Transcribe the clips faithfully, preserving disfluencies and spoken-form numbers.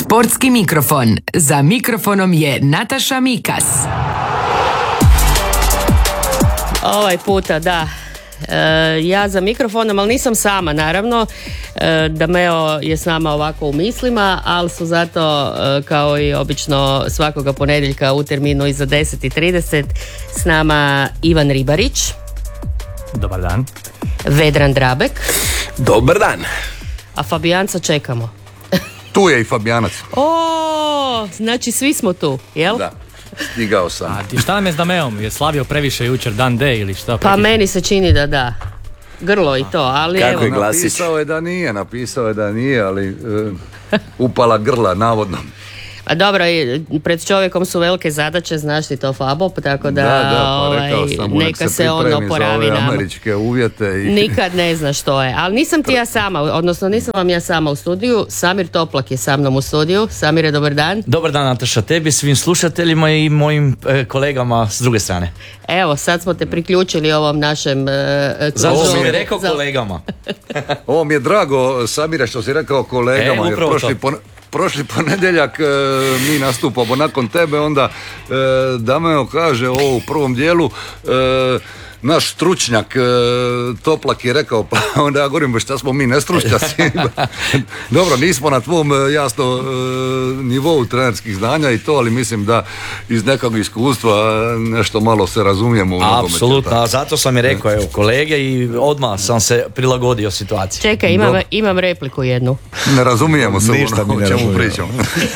Sportski mikrofon. Za mikrofonom je Nataša Mikas. Ovaj puta, da. E, ja za mikrofonom, ali nisam sama, naravno. E, Dameo je s nama ovako u mislima, ali su zato, e, kao i obično svakoga ponedjeljka u terminu iza deset i trideset, s nama Ivan Ribarić. Dobar dan. Vedran Drabek. Dobar dan. A Fabijanca čekamo. Tu je i Fabijanac. O, znači svi smo tu, jel? Da, stigao sam. A ti šta nam je s Dameom? Je slavio previše jučer dan D ili šta? Pa meni se čini da da. Grlo i to, ali Kako evo. je glasić? Napisao je da nije, napisao je da nije, ali e, upala grla, navodno. A dobro, pred čovjekom su velike zadaće, znaš ti to, Fabo, tako da, Da, da, pa ovaj, rekao sam mu, neka nek se, se on pripremi za oporavi ove nama. američke uvjete. I... Nikad ne zna što je. Ali nisam ti ja sama, odnosno nisam vam ja sama u studiju. Samir Toplak je sa mnom u studiju. Samire, dobar dan. Dobar dan, Nataša, tebi, svim slušateljima i mojim e, kolegama s druge strane. Evo, sad smo te priključili ovom našem e, Zašto kružu si mi rekao za- kolegama? Ovo mi je drago, Samire, što si rekao kolegama, E, jer upravo prošli, to. pon- prošli ponedjeljak e, mi nastupamo nakon tebe, onda e, Dameo kaže ovo u prvom dijelu, e, naš stručnjak e, Toplak je rekao, pa onda ja govorim, šta smo mi nestručnjaci? Dobro, nismo na tvom e, jasno e, nivou trenerskih znanja i to, ali mislim da iz nekog iskustva e, nešto malo se razumijemo u nogometu. Apsolutno, a zato sam i rekao, evo, kolege, i odmah sam se prilagodio situaciji. Čekaj, imam, Dobro. imam repliku jednu. Ne razumijemo se Ništa mi ono, ne o čemu razumijemo. pričamo.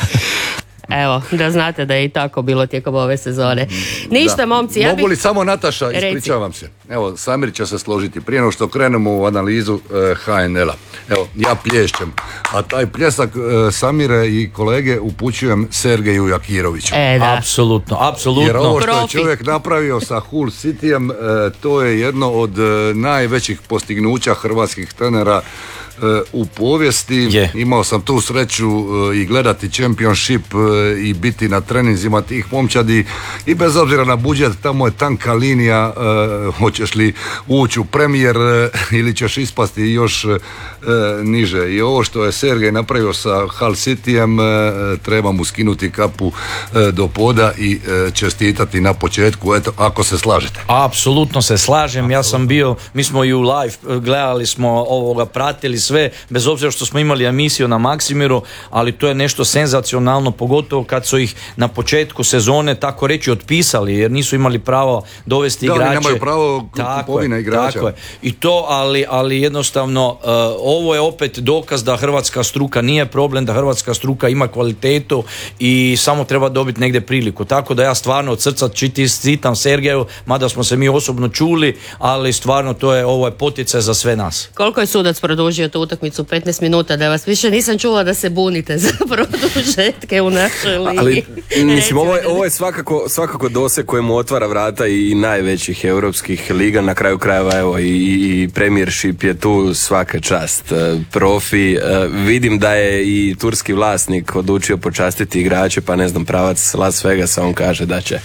Evo, da znate da je i tako bilo tijekom ove sezone. Ništa, Da. momci, ja Mogu bih... li samo, Nataša, Reci. ispričavam se. Evo, Samir će se složiti. Prije nego što krenemo u analizu e, ha en el-a. Evo, ja plješćem. A taj pljesak e, Samire i kolege upućujem Sergeju Jakiroviću. E, da. Apsolutno, Jer apsolutno. ovo što je Profi. čovjek napravio sa Hull Cityjem, e, to je jedno od e, najvećih postignuća hrvatskih trenera e, u povijesti. Je. Imao sam tu sreću e, i gledati Championship e, i biti na treninzima tih momčadi i bez obzira na budžet, tamo je tanka linija, e, hoćeš li ući u premijer e, ili ćeš ispasti još e, niže. I ovo što je Sergej napravio sa Hull Cityjem, e, treba mu skinuti kapu e, do poda i e, čestitati na početku, eto, ako se slažete. Apsolutno se slažem, ja sam bio, mi smo i u live gledali smo ovoga, pratili sve, bez obzira što smo imali emisiju na Maksimiru, ali to je nešto senzacionalno, pogotovo kad su ih na početku sezone tako reći otpisali, jer nisu imali pravo dovesti Da, oni igrače. nemaju pravo Tako kupovine je, igrača. Tako je. I to, ali, ali jednostavno uh, ovo je opet dokaz da hrvatska struka nije problem, da hrvatska struka ima kvalitetu i samo treba dobiti negdje priliku. Tako da ja stvarno od srca čestitam Sergeju, mada smo se mi osobno čuli, ali stvarno to je, ovo je poticaj za sve nas. Koliko je sudac produžio tu utakmicu? petnaest minuta, da vas više nisam čula da se bunite za produžetke u našoj ligi. Ali, mislim, Recimo, ovo je, ovo je svakako, svakako doseg kojemu otvara vrata i najvećih europskih liga, na kraju krajeva, evo, i, i Premiership je tu, svaka čast. E, profi, e, vidim da je i turski vlasnik odlučio počastiti igrače, pa ne znam, pravac Las Vegasa, on kaže da će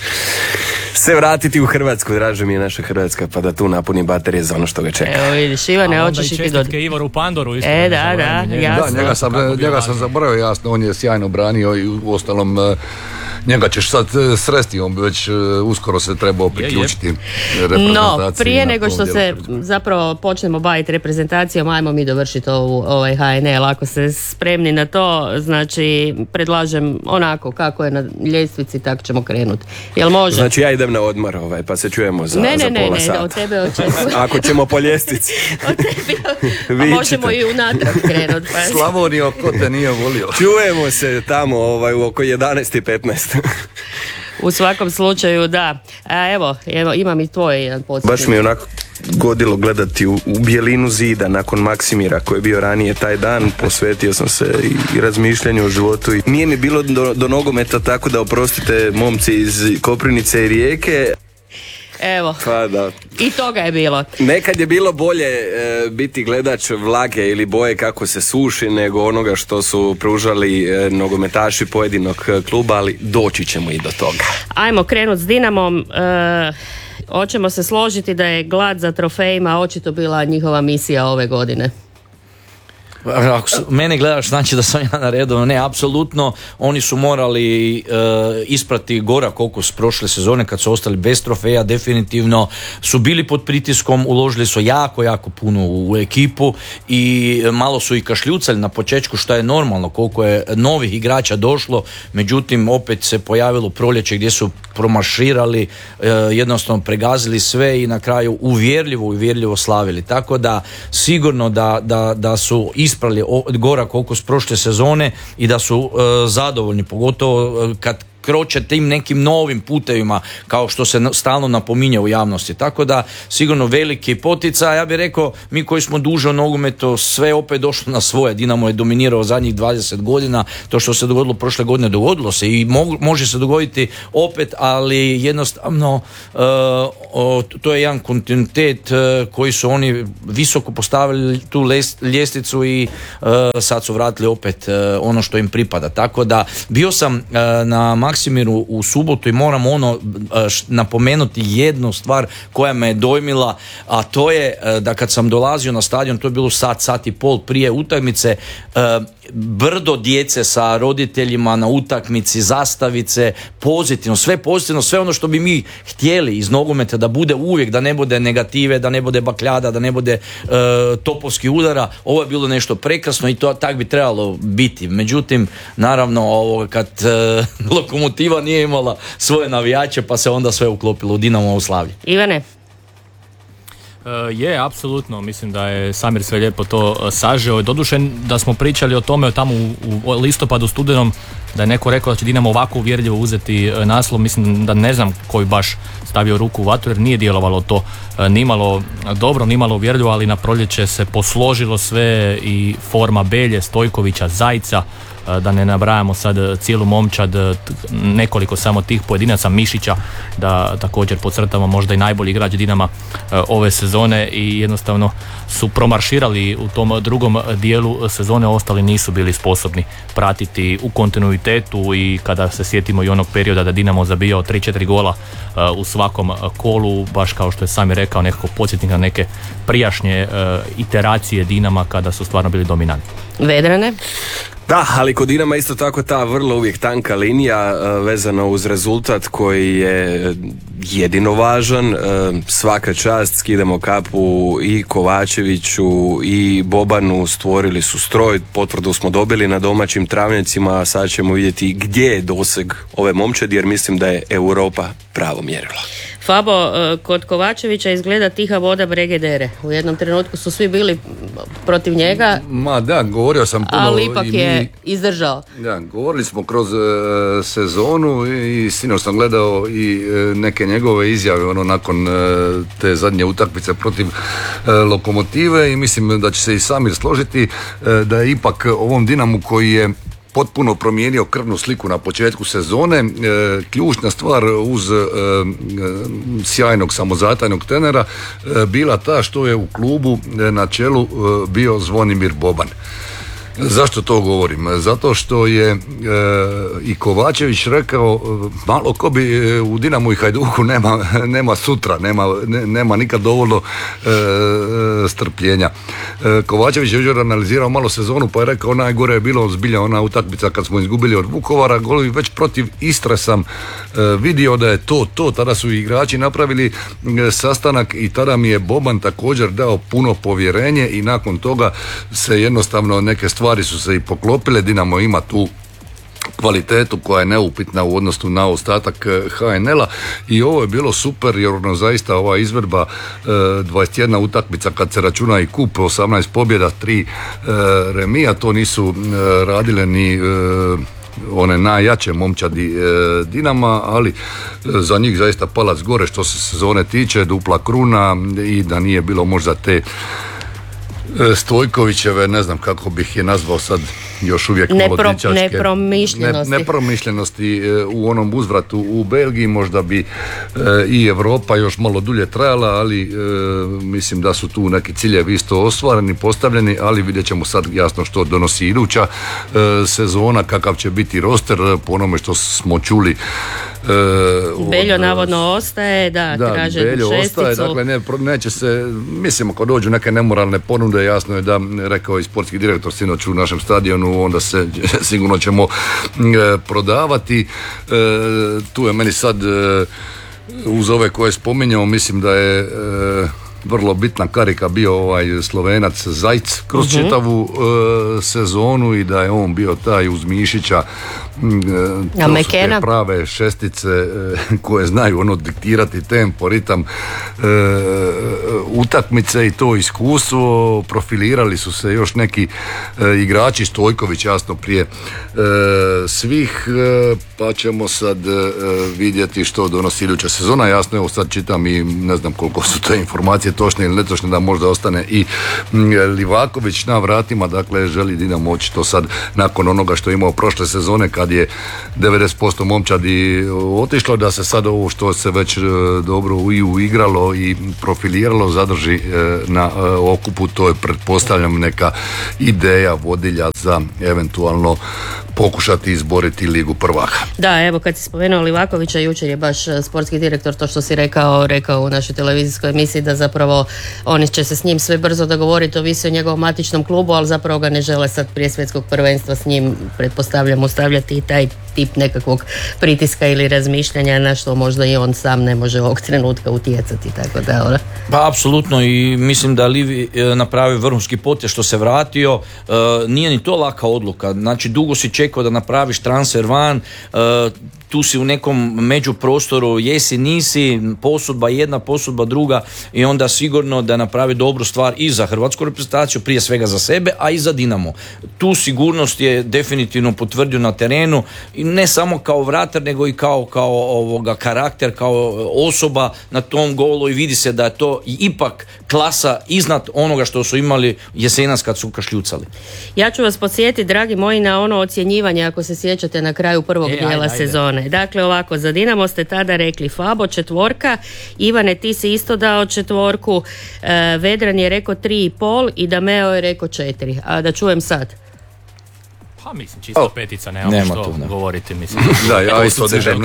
se vratiti u Hrvatsku, draže mi je naša Hrvatska, pa da tu napuni baterije za ono što ga čeka. Evo vidiš, Ivane, A onda hoćeš i i ti dodati. čestitke Ivoru Pandoru isto. E, ne da, zaboravim da, njega. jasno. Da, njega sam, Kako bio njega sam ranije. zaboravio, jasno, on je sjajno branio i u ostalom e, njega ćeš sad e, sresti, on bi već e, uskoro se trebao priključiti reprezentaciji. No, prije na nego tom što se dijelu. zapravo počnemo baviti reprezentacijom, ajmo mi dovršiti ovu, ovaj ha en el. Ako ste spremni na to, znači predlažem onako kako je na ljestvici, tako ćemo krenuti. Jel može? Znači ja idem na odmor, ovaj, pa se čujemo za, ne, za ne, ne, pola ne, sata. od tebe očekujem. Ako ćemo po ljestvici. Od tebe, a Vi možemo ćete. i unatrag krenuti. Pa. Slavonio, ko te nije volio. Čujemo se tamo ovaj, u oko jedanaest i petnaest. U svakom slučaju, da. A evo, evo, imam i tvoj jedan podsjetnik. Baš mi je onako godilo gledati u, u bijelinu zida nakon Maksimira koji je bio ranije taj dan. Posvetio sam se i, i razmišljanju o životu i nije mi bilo do, do nogometa, tako da oprostite momci iz Koprivnice i Rijeke. Evo, Pa da. i toga je bilo. Nekad je bilo bolje e, biti gledač vlage ili boje kako se suši nego onoga što su pružali e, nogometaši pojedinog e, kluba, ali doći ćemo i do toga. Ajmo krenut s Dinamom. E, hoćemo se složiti da je glad za trofejima očito bila njihova misija ove godine. Ako su, mene gledaš, znači da sam ja na redu. Ne, apsolutno, oni su morali uh, isprati gorak okus prošle sezone kad su ostali bez trofeja, definitivno su bili pod pritiskom, uložili su jako, jako puno u, u ekipu i malo su i kašljucali na početku, što je normalno, koliko je novih igrača došlo, međutim opet se pojavilo proljeće gdje su promarširali, uh, jednostavno pregazili sve i na kraju uvjerljivo, uvjerljivo slavili. Tako da sigurno da, da, da su isprali gorak okus prošle sezone i da su uh, zadovoljni, pogotovo uh, kad kroče tim nekim novim putevima kao što se stalno napominje u javnosti. Tako da sigurno veliki poticaj. Ja bih rekao, mi koji smo duže u nogometu, sve opet došlo na svoje. Dinamo je dominirao zadnjih dvadeset godina. To što se dogodilo prošle godine, dogodilo se i mo- može se dogoditi opet, ali jednostavno uh, o, to je jedan kontinuitet uh, koji su oni visoko postavili tu les- ljestvicu i uh, sad su vratili opet uh, ono što im pripada. Tako da bio sam uh, na Maksimiru u subotu i moram ono napomenuti jednu stvar koja me je dojmila, a to je da kad sam dolazio na stadion, to je bilo sat, sat i pol prije utakmice, brdo djece sa roditeljima na utakmici, zastavice, pozitivno, sve pozitivno, sve ono što bi mi htjeli iz nogometa da bude uvijek, da ne bude negative, da ne bude bakljada, da ne bude uh, topovskih udara. Ovo je bilo nešto prekrasno i to tak bi trebalo biti. Međutim, naravno, ovo, kad uh, Lokomotiva nije imala svoje navijače, pa se onda sve uklopilo u Dinamo u Slavlje. Ivane? Je, apsolutno, mislim da je Samir sve lijepo to sažeo. Doduše da smo pričali o tome tamo u, u listopadu, studenom, da je neko rekao da će Dinamo ovako uvjerljivo uzeti naslov, mislim da ne znam koji baš stavio ruku u vatru, jer nije djelovalo to nimalo dobro, nimalo uvjerljivo, ali na proljeće se posložilo sve i forma Belje, Stojkovića, Zajca, da ne nabrajamo sad cijelu momčad, nekoliko samo tih pojedinaca, Mišića, da također podcrtamo možda i najbolji igrač Dinama ove sezone, i jednostavno su promarširali u tom drugom dijelu sezone, ostali nisu bili sposobni pratiti u kontinuitetu. I kada se sjetimo i onog perioda da Dinamo zabijao tri četiri gola u svakom kolu, baš kao što je sami rekao, nekako podsjetnik na neke prijašnje iteracije Dinama kada su stvarno bili dominantni. Vedrane? Da, ali kod Dinama isto tako ta vrlo uvijek tanka linija uh, vezana uz rezultat koji je jedino važan. Uh, svaka čast, skidamo kapu i Kovačeviću i Bobanu, stvorili su stroj, potvrdu smo dobili na domaćim travnjacima, a sad ćemo vidjeti gdje je doseg ove momčadi, jer mislim da je Europa pravo mjerilo. Fabo, kod Kovačevića izgleda tiha voda brege dere. U jednom trenutku su svi bili protiv njega. Ma da, govorio sam puno. Ali ipak i mi, je izdržao. Da, govorili smo kroz uh, sezonu i sinoć sam gledao i uh, neke njegove izjave ono nakon uh, te zadnje utakmice protiv uh, Lokomotive, i mislim da će se i Samir složiti uh, da je ipak ovom Dinamu koji je potpuno promijenio krvnu sliku na početku sezone. E, ključna stvar uz e, sjajnog samozatajnog trenera e, bila ta što je u klubu e, na čelu e, bio Zvonimir Boban. Zašto to govorim? Zato što je e, i Kovačević rekao, malo ko bi e, u Dinamu i Hajduku nema, nema sutra, nema, ne, nema nikad dovoljno e, strpljenja. E, Kovačević je jučer analizirao malo sezonu, pa je rekao najgore je bilo zbilja ona utakmica kad smo izgubili od Vukovara, golovi već protiv Istre sam e, vidio da je to to, tada su igrači napravili e, sastanak i tada mi je Boban također dao puno povjerenje i nakon toga se jednostavno neke stvari stvari su se i poklopile. Dinamo ima tu kvalitetu koja je neupitna u odnosu na ostatak H N L-a i ovo je bilo super, jer ono zaista ova izvedba e, dvadeset jedna utakmica kad se računa i kup, osamnaest pobjeda, tri e, remija, to nisu e, radile ni e, one najjače momčadi e, Dinama, ali e, za njih zaista palac gore što se sezone tiče, dupla kruna, i da nije bilo možda te Stojkovićeve, ne znam kako bih je nazvao sad, još uvijek Nepro, malo dječačke nepromišljenosti. Ne, nepromišljenosti u onom uzvratu u Belgiji, možda bi e, i Europa još malo dulje trajala, ali e, mislim da su tu neki ciljevi isto ostvareni, postavljeni, ali vidjet ćemo sad jasno što donosi iduća e, sezona, kakav će biti roster, po onome što smo čuli. E, Beljo od, navodno ostaje, da, da traže Beljo šesticu. ostaje, dakle ne, neće se, mislim ako dođu neke nemoralne ponude, jasno je da, rekao i sportski direktor sinoć u našem stadionu, onda se sigurno ćemo e, prodavati. E, tu je meni sad e, uz ove koje spominjamo, mislim da je e, vrlo bitna karika bio ovaj Slovenac Zajc kroz uh-huh. čitavu e, sezonu i da je on bio taj uz Mišića, e, to su te prave šestice e, koje znaju ono diktirati tempo, ritam e, utakmice i to iskustvo. Profilirali su se još neki e, igrači, Stojković jasno prije e, svih, e, pa ćemo sad e, vidjeti što donosi iduća sezona. Jasno, evo sad čitam i ne znam koliko su te informacije točne ili netočne, da možda ostane i Livaković na vratima, dakle želi Dinamo očito sad nakon onoga što je imao prošle sezone kad je devedeset posto momčadi otišlo, da se sad ovo što se već dobro i uigralo i profiliralo zadrži na okupu. To je, pretpostavljam, neka ideja vodilja za eventualno pokušati izboriti Ligu prvaka. Da, evo kad si spomenuo Livakovića, jučer je baš sportski direktor, to što si rekao, rekao u našoj televizijskoj emisiji da zapravo oni će se s njim sve brzo dogovoriti, ovisi o njegovom matičnom klubu, ali zapravo ga ne žele sad prije svjetskog prvenstva s njim, pretpostavljam, ostavljati i taj tip nekakvog pritiska ili razmišljanja na što možda i on sam ne može ovog trenutka utjecati, tako da, ona. Pa apsolutno, i mislim da Livi napravi vrhunski potez što se vratio. E, nije ni to laka odluka, znači dugo si čekao da napraviš transfer van, e, tu si u nekom međuprostoru, jesi, nisi, posudba jedna, posudba druga, i onda sigurno da napravi dobru stvar i za hrvatsku reprezentaciju, prije svega za sebe, a i za Dinamo. Tu sigurnost je definitivno potvrdio na terenu, i ne samo kao vratar, nego i kao, kao ovoga karakter, kao osoba na tom golu, i vidi se da je to ipak klasa iznad onoga što su imali jesenas kad su kašljucali. Ja ću vas podsjetiti, dragi moji, na ono ocjenjivanje, ako se sjećate, na kraju prvog e, dijela ajde, sezone. Ajde. Dakle, ovako, za Dinamo ste tada rekli Fabo četvorka, Ivane ti si isto dao četvorku, e, Vedran je rekao tri i pol i Dameo je rekao četiri. A da čujem sad. Pa mislim, čisto oh, petica, nemamo nema što tu, ne. govoriti, mislim. Da, ja isto dižem.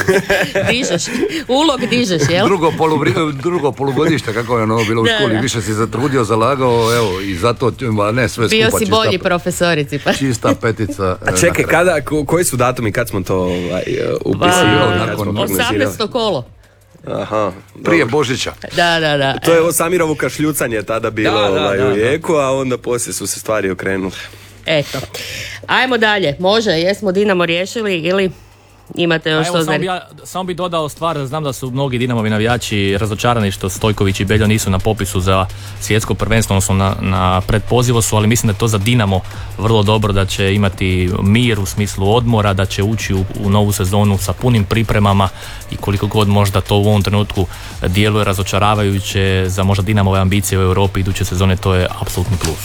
Dižeš, ulog dižeš, jel? Drugo, polu, drugo polugodište, kako je ono bilo u školi, da, više si zatrudio, zalagao, evo, i zato, ne, sve bio skupa. Bio si bolji profesorici, pa. Čista petica. A čekaj, kada, ko, koji su datumi, kad smo to ovaj, upisivali? osamnaesto kolo. Aha, prije Božića. Da, da, da. To je ovo Samirovo kašljucanje tada bilo, da, da, ovaj, da, da. u jeku, a onda poslije su se stvari okrenule. Eto. Ajmo dalje. Može, jesmo Dinamo riješili ili imate još što znati? Ja, samo bi dodao stvar, znam da su mnogi Dinamovi navijači razočarani što Stojković i Beljo nisu na popisu za svjetsko prvenstvo, odnosno na, na predpozivu su, ali mislim da je to za Dinamo vrlo dobro, da će imati mir u smislu odmora, da će ući u, u novu sezonu sa punim pripremama, i koliko god možda to u ovom trenutku djeluje razočaravajuće za možda Dinamove ambicije u Europi iduće sezone, to je apsolutni plus.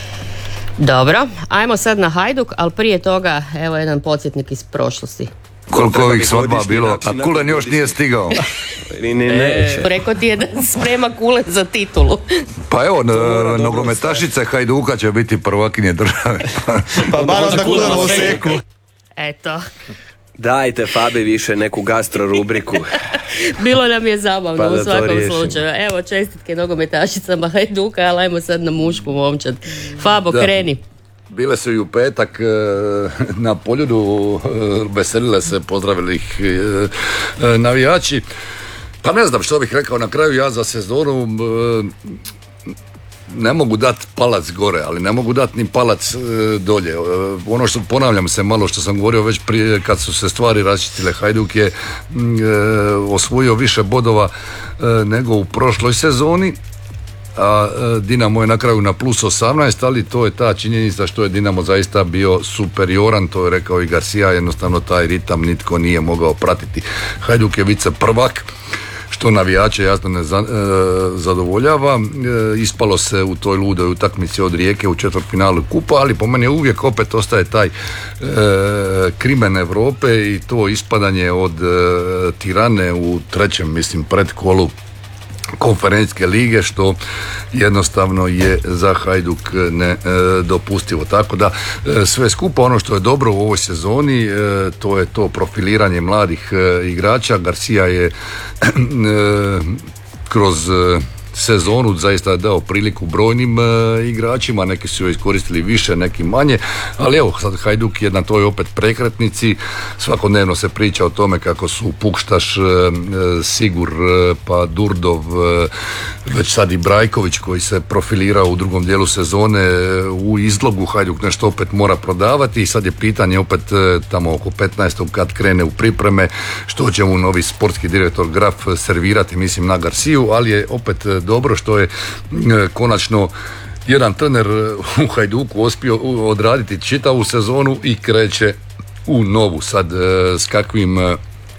Dobro, ajmo sad na Hajduk, ali prije toga evo jedan podsjetnik iz prošlosti. Koliko ovih svadba bilo, a Kulen još nije stigao. Ni, ni, ne. Rekao ti je da sprema Kulen za titulu. Pa evo, nogometašice Hajduka će biti prvakinje države. Pa malo da Kulen u seku. Eto. Dajte Fabi više neku gastro rubriku. Bilo nam je zabavno, pa u svakom slučaju. Evo, čestitke nogometašicama Hajduka, ali ajmo sad na mušku momčad. Fabo, da. Kreni. Bile su i u petak na Poljudu, veselile se, pozdravili ih navijači. Pa ne znam što bih rekao na kraju, ja za sezonu ne mogu dati palac gore, ali ne mogu dati ni palac e, dolje. E, ono što ponavljam se malo što sam govorio već prije kad su se stvari raščistile, Hajduk je e, osvojio više bodova e, nego u prošloj sezoni, a e, Dinamo je na kraju na plus osamnaest, ali to je ta činjenica što je Dinamo zaista bio superioran, to je rekao i Garcia, jednostavno taj ritam nitko nije mogao pratiti. Hajduk je vice prvak, što navijače jasno ne za, e, zadovoljava. E, ispalo se u toj ludoj utakmici od Rijeke u četvrtfinalu kupa, ali po meni uvijek opet ostaje taj e, krimen Europe i to ispadanje od e, Tirane u trećem, mislim, predkolu konferencijske lige, što jednostavno je za Hajduk ne e, dopustivo. Tako da e, sve skupa ono što je dobro u ovoj sezoni, e, to je to profiliranje mladih e, igrača. Garcia je e, kroz e, sezonu zaista dao priliku brojnim e, igračima, neki su joj iskoristili više, neki manje, ali evo sad Hajduk je na toj opet prekretnici. Svakodnevno se priča o tome kako su Pukštaš, e, Sigur, e, pa Durdov, e, već sad i Brajković koji se profilirao u drugom dijelu sezone e, u izlogu. Hajduk nešto opet mora prodavati i sad je pitanje opet e, tamo oko petnaestog kad krene u pripreme što će mu novi sportski direktor Graf servirati, mislim, na Garciju, ali je opet e, dobro što je e, konačno jedan trener u Hajduku uspio odraditi čitavu sezonu i kreće u novu. Sad e, s kakvim e,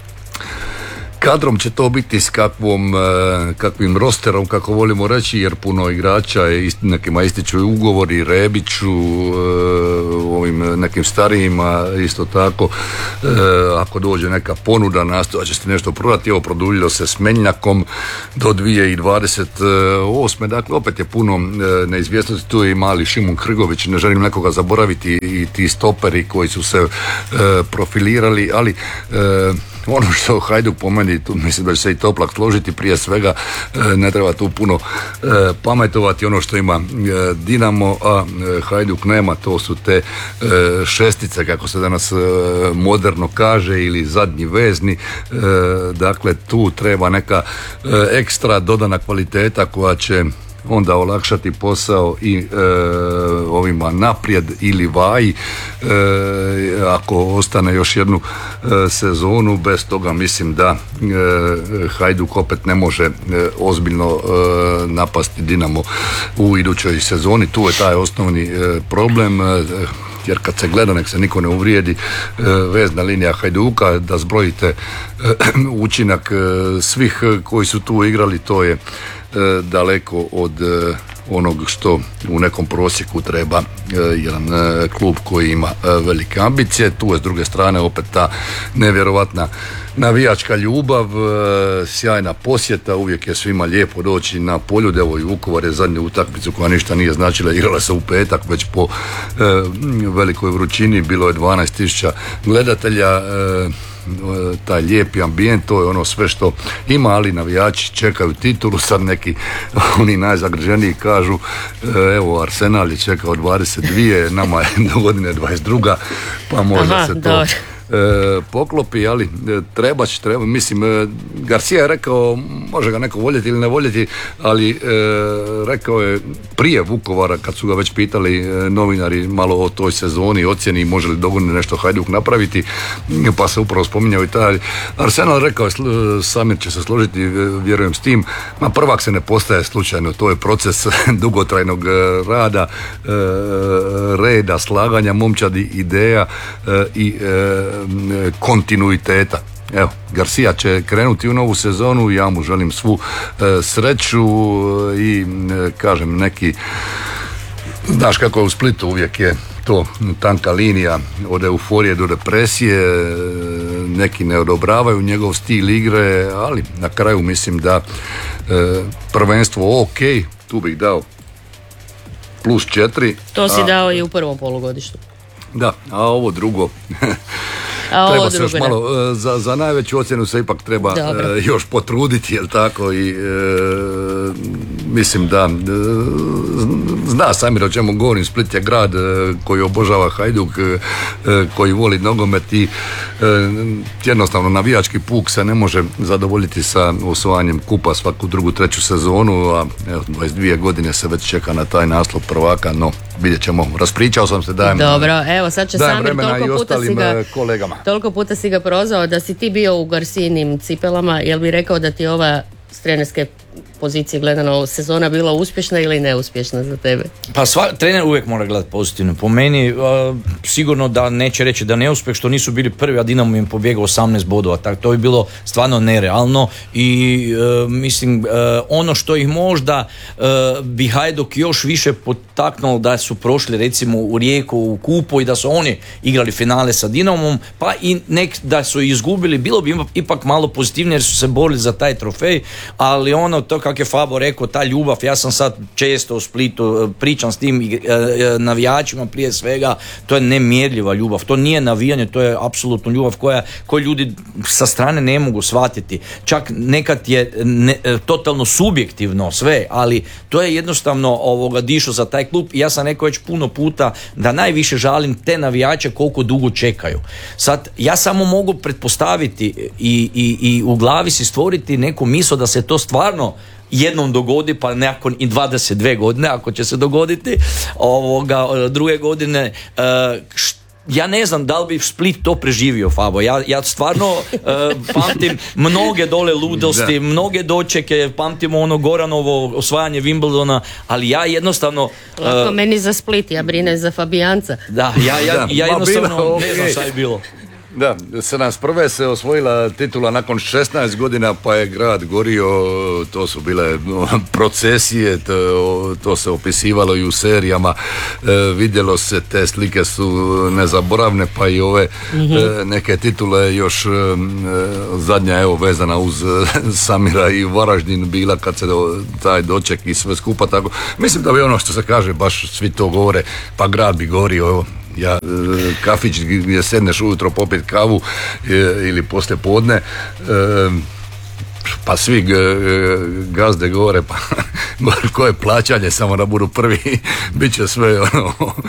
kadrom će to biti, s kakvom, e, kakvim rosterom, kako volimo reći, jer puno igrača je, nekima ističu ugovori, Rebiću, e, ovim nekim starijima isto tako. E, ako dođe neka ponuda, nastojat će se nešto prodati. Evo, produljilo se s Menjakom do dvije tisuće dvadeset osme. Dakle, opet je puno e, neizvjesnosti. Tu je i mali Šimun Hrgović, ne želim nekoga zaboraviti, i ti stoperi koji su se e, profilirali, ali e, ono što Hajduk po meni, tu mislim da će se i Toplak složiti, prije svega ne treba tu puno pametovati. Ono što ima Dinamo, a Hajduk nema, to su te šestice, kako se danas moderno kaže, ili zadnji vezni. Dakle, tu treba neka ekstra dodana kvaliteta koja će onda olakšati posao i e, ovima naprijed ili Vaji, e, ako ostane još jednu e, sezonu. Bez toga mislim da e, Hajduk opet ne može e, ozbiljno e, napasti Dinamo u idućoj sezoni. Tu je taj osnovni e, problem, e, jer kad se gleda, nek se niko ne uvrijedi, e, vezna linija Hajduka, da zbrojite e, učinak e, svih koji su tu igrali, to je daleko od onog što u nekom prosjeku treba jedan klub koji ima velike ambicije. Tu je s druge strane opet ta nevjerovatna navijačka ljubav, sjajna posjeta, uvijek je svima lijepo doći na Poljud. Evo i Vukovar je zadnju utakmicu koja ništa nije značila, igrala se u petak, već po velikoj vrućini, bilo je dvanaest tisuća gledatelja. Taj lijepi ambijent, to je ono sve što ima, ali navijači čekaju titulu. Sad neki oni najzagrženiji kažu evo, Arsenal je čekao dvadeset dvije, nama je do godine dvadeset druga, pa možda Aha, se to dobro. E, poklopi, ali treba će, treba, mislim, e, Garcia je rekao, može ga neko voljeti ili ne voljeti, ali e, rekao je prije Vukovara, kad su ga već pitali e, novinari malo o toj sezoni, ocjeni, može li dogodine nešto Hajduk napraviti, pa se upravo spominjao i taj Arsenal. Rekao je, Samir će se složiti, vjerujem s tim, ma prvak se ne postaje slučajno, to je proces dugotrajnog rada, e, reda, slaganja momčadi, ideja e, i e, kontinuiteta. Evo, Garcia će krenuti u novu sezonu, ja mu želim svu e, sreću i e, kažem, neki, znaš kako je u Splitu, uvijek je to tanka linija od euforije do depresije, neki ne odobravaju njegov stil igre, ali na kraju mislim da e, prvenstvo ok, tu bih dao plus četiri. To si a, dao i u prvom polugodištu. Da, a ovo drugo a treba ovo se još drugo, malo, za, za najveću ocjenu se ipak treba e, još potruditi, jel tako, i e, mislim da e, zna Samir o čemu govorim. Split je grad e, koji obožava Hajduk, e, koji voli nogomet i e, jednostavno navijački puk se ne može zadovoljiti sa osvajanjem kupa svaku drugu, treću sezonu, a evo, dvadeset dvije godine se već čeka na taj naslov prvaka, no vidjet ćemo. Raspričao sam se, dajem, Dobro, evo sad će Samir, toliko puta si ga kolegama. Toliko puta si ga prozvao da si ti bio u Garcijinim cipelama, jel bi rekao da ti ova s trenerske pozicije gledano sezona bila uspješna ili neuspješna za tebe? Pa sva, trener uvijek mora gledati pozitivno. Po meni uh, sigurno da neće reći da neuspjeh što nisu bili prvi, a Dinamo im pobjegao osamnaest bodova. Tako to bi bilo stvarno nerealno i uh, mislim uh, ono što ih možda uh, bi Hajduk još više potaknulo da su prošli recimo u Rijeku u kupu i da su oni igrali finale sa Dinamom, pa i nek da su izgubili, bilo bi ipak malo pozitivnije jer su se borili za taj trofej, ali ono to kako je Fabo rekao, ta ljubav, ja sam sad često u Splitu, pričam s tim navijačima prije svega, to je nemjerljiva ljubav, to nije navijanje, to je apsolutno ljubav koja, koju ljudi sa strane ne mogu shvatiti, čak nekad je ne, totalno subjektivno sve, ali to je jednostavno ovoga dišu za taj klub i ja sam rekao već puno puta da najviše žalim te navijače koliko dugo čekaju. Sad, ja samo mogu pretpostaviti i, i, i u glavi si stvoriti neku misao da se to stvarno jednom dogodi, pa nakon i dvadeset dvije godine, ako će se dogoditi, ovoga, druge godine, uh, št- ja ne znam da li bi Split to preživio, Fabo. Ja, ja stvarno uh, pamtim mnoge dole ludosti, da. mnoge dočeke, pamtimo ono Goranovo osvajanje Wimbledona, ali ja jednostavno... Uh, Lako meni za Split, ja brinem za Fabijanca. Da, ja, ja, da. ja jednostavno bilo, ne znam okay. šta je bilo. Da, sedamdeset se osvojila titula nakon šesnaest godina, pa je grad gorio, to su bile procesije, to, to se opisivalo i u serijama, e, vidjelo se, te slike su nezaboravne, pa i ove mm-hmm. e, neke titule još e, zadnja evo vezana uz Samira i Varaždin bila kad se do, taj doček i sve skupa tako. Mislim da bi ono što se kaže, baš svi to govore, pa grad bi gorio, evo. Ja, kafić gdje sedneš ujutro popit kavu ili poslije podne, pa svi gazde govore, pa koje plaćanje samo da budu prvi, bit će sve ono.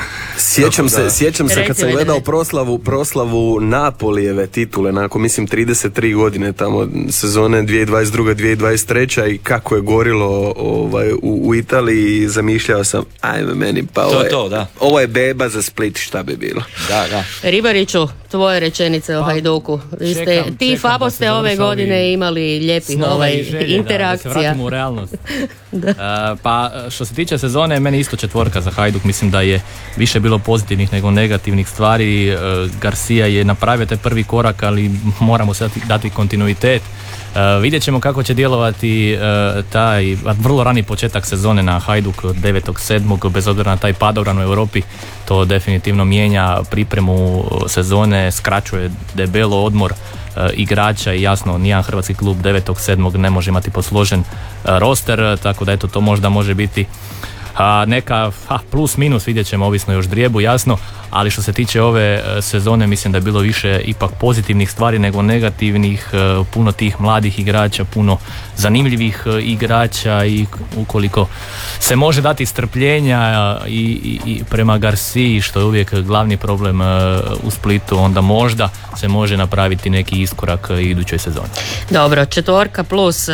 Sjećam se, da. sjećam se kad sam gledao proslavu, proslavu Napolijeve titule nakon mislim trideset tri godine tamo sezone dvije tisuće dvadeset druga dvije tisuće dvadeset treća i kako je gorilo ovaj, u, u Italiji i zamišljao sam ajme meni pa ovo je, to, da. ovo je beba za Split, šta bi bilo. Da, da. Ribariću, tvoje rečenice o pa, Hajduku. Vi ste, čekam, ti čekam Fabo ste ove godine imali lijepih ovaj, želje, interakcija. Da, da se vratimo u realnost. da. Uh, pa što se tiče sezone, meni isto četvorka za Hajduk, mislim da je više bilo pozitivnih nego negativnih stvari. uh, Garcia je napravio taj prvi korak, ali moramo se dati, dati kontinuitet. Uh, vidjet ćemo kako će djelovati uh, taj vrlo rani početak sezone na Hajduk devetog sedmog bez obzira na taj padobran u Europi, to definitivno mijenja pripremu sezone, skraćuje debelo odmor uh, igrača i jasno nijedan hrvatski klub devetog sedmog ne može imati posložen uh, roster, tako da eto to možda može biti a neka a, plus minus, vidjet ćemo ovisno još drijebu, jasno, ali što se tiče ove sezone mislim da je bilo više ipak pozitivnih stvari nego negativnih, puno tih mladih igrača, puno zanimljivih igrača i ukoliko se može dati strpljenja i, i, i prema Garciji, što je uvijek glavni problem u Splitu, onda možda se može napraviti neki iskorak u idućoj sezoni. Dobro, četvorka plus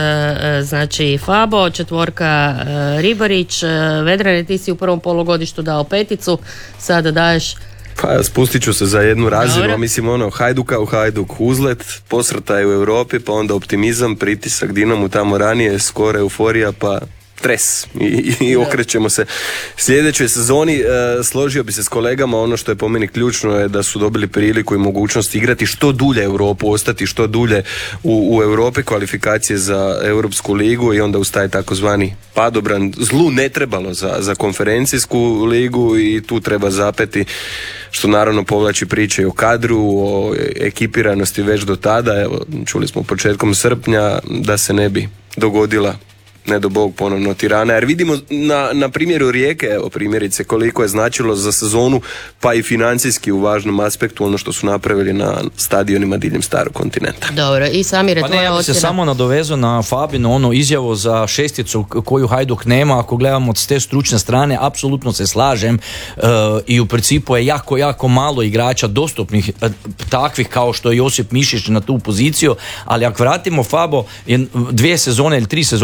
znači Fabo, četvorka Ribarić. Vedrane, ti si u prvom polugodištu dao peticu, sada daješ... Pa spustit ću se za jednu razinu, mislim ono, Hajduka u Hajduk, uzlet, posrtaj u Europi, pa onda optimizam, pritisak Dinamu tamo ranije, skoro euforija, pa stres i, i okrećemo se sljedećoj sezoni. E, složio bi se s kolegama, ono što je po meni ključno je da su dobili priliku i mogućnost igrati što dulje Europu, ostati što dulje u, u Europi, kvalifikacije za Europsku ligu i onda uz taj takozvani padobran zlu ne trebalo za, za konferencijsku ligu i tu treba zapeti, što naravno povlači priče o kadru, o ekipiranosti već do tada, evo čuli smo početkom srpnja da se ne bi dogodila ne do Bog ponovno Tirana, jer vidimo na, na primjeru Rijeke, evo primjerice koliko je značilo za sezonu, pa i financijski u važnom aspektu ono što su napravili na stadionima diljem starog kontinenta. Dobro, i Samire, pa tvoja ne, ja bi se ocjena. samo nadovezao na Fabinu ono izjavu za šesticu koju Hajduk nema, ako gledamo s te stručne strane, apsolutno se slažem uh, i u principu je jako, jako malo igrača dostupnih uh, takvih kao što je Josip Mišić na tu poziciju, ali ako vratimo Fabo dvije sezone ili tri sezone, ne znam